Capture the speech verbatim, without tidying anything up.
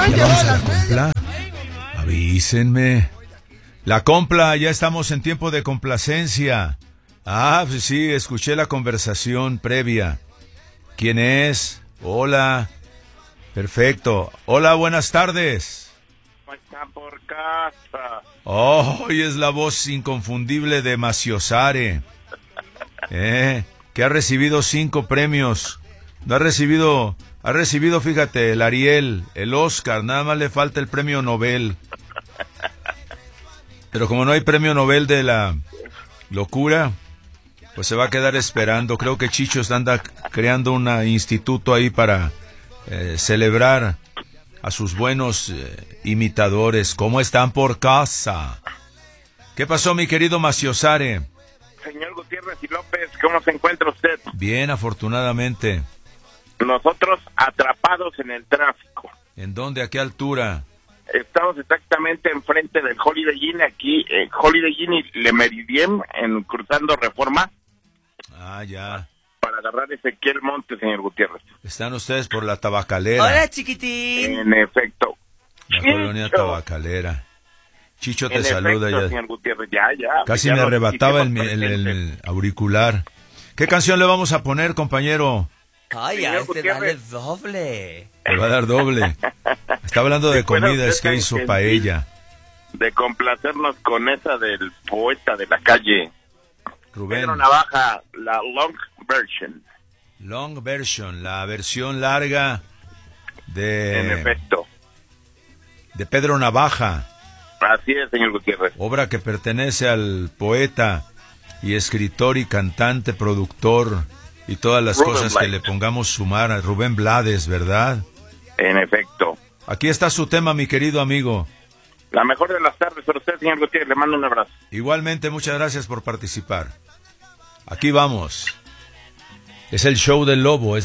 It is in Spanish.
¿Ya vamos a la compla? Avísenme. La compla, ya estamos en tiempo de complacencia. Ah, pues sí, escuché la conversación previa. ¿Quién es? Hola. Perfecto. Hola, buenas tardes. Está por casa. Oh, hoy es la voz inconfundible de Maciosare. Eh, que ha recibido cinco premios. No ha recibido, ha recibido, fíjate, el Ariel, el Oscar, nada más le falta el premio Nobel. Pero como no hay premio Nobel de la locura, pues se va a quedar esperando. Creo que Chicho anda creando un instituto ahí para eh, celebrar a sus buenos eh, imitadores. ¿Cómo están por casa? ¿Qué pasó, mi querido Maciosare? Señor Gutiérrez y López, ¿cómo se encuentra usted? Bien, afortunadamente. Nosotros atrapados en el tráfico. ¿En dónde? ¿A qué altura? Estamos exactamente enfrente del Holiday Inn, aquí, eh, Holiday Inn y Le Meridien, en cruzando Reforma. Ah, ya. Para agarrar Ezequiel Monte, señor Gutiérrez. Están ustedes por la Tabacalera. Hola, chiquitín. En efecto. La colonia Tabacalera. Chicho te en saluda efecto, ya. señor Gutiérrez, ya, ya. Casi ya me arrebataba el, el, el, el auricular. ¿Qué canción le vamos a poner, compañero? Ay, a este dale doble. Le va a dar doble. Está hablando de comida, es que hizo paella. De complacernos con esa del poeta de la calle. Rubén. Pedro Navaja, la long version. Long version, la versión larga de... En efecto. De Pedro Navaja. Así es, señor Gutiérrez. Obra que pertenece al poeta y escritor y cantante, productor y todas las Rubén cosas Blades. que le pongamos sumar a Rubén Blades, ¿verdad? En efecto. Aquí está su tema, mi querido amigo. La mejor de las tardes para usted, señor Gutiérrez. Le mando un abrazo. Igualmente, muchas gracias por participar. Aquí vamos. Es el show del lobo. Es